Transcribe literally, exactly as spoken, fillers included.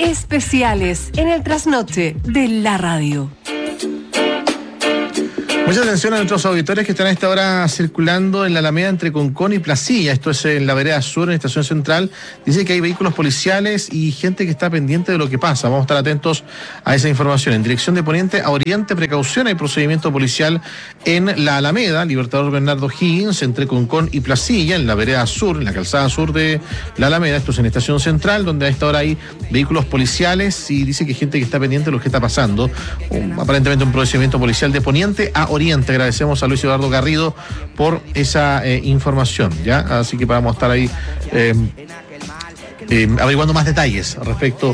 especiales en el trasnoche de la radio. Mucha atención a nuestros auditores que están a esta hora circulando en la Alameda entre Concón y Placilla. Esto es en la vereda sur, en Estación Central. Dice que hay vehículos policiales y gente que está pendiente de lo que pasa. Vamos a estar atentos a esa información. En dirección de poniente a oriente, precaución, hay procedimiento policial en la Alameda, Libertador Bernardo Higgins, entre Concón y Placilla, en la vereda sur, en la calzada sur de la Alameda. Esto es en Estación Central, donde a esta hora hay vehículos policiales y dice que hay gente que está pendiente de lo que está pasando. Um, aparentemente un procedimiento policial de poniente a oriente. Agradecemos a Luis Eduardo Garrido por esa eh, información, ¿ya? Así que vamos a estar ahí eh, eh, averiguando más detalles respecto